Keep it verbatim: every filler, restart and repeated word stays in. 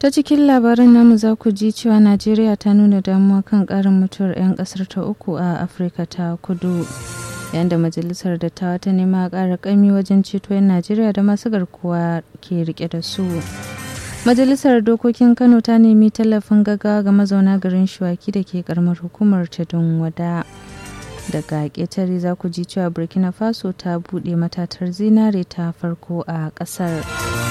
Ta cikin labaran namu za ku ji cewa Najeriya ta nuna damuwa kan ƙarin mutuwar 'yan ƙasar ta uku a Afirka ta Kudu. Yayin da majalisar dattawa ta nema ƙara ƙaimi wajen ceto 'yan Najeriya da masu garkuwa ke rike da su. Majalisar Dokokin Kano ta nemi tallafin gaggawa ga mazauna garin Shuwaki da ke karamar hukumar Tudun Wada. Daga ƙetare za ku ji cewa Burkina Faso ta buɗe matatar zinare ta farko a ƙasar.